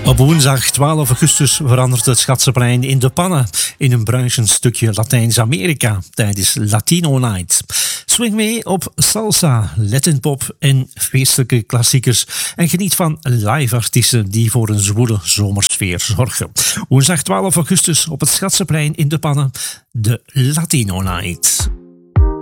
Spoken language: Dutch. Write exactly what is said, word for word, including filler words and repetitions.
Op woensdag twaalf augustus verandert het Schatseplein in de pannen in een bruisend stukje Latijns-Amerika tijdens Latino Night. Swing mee op salsa, Latin pop en feestelijke klassiekers en geniet van live artiesten die voor een zwoele zomersfeer zorgen. Woensdag twaalf augustus op het Schatseplein in de pannen, de Latino Night.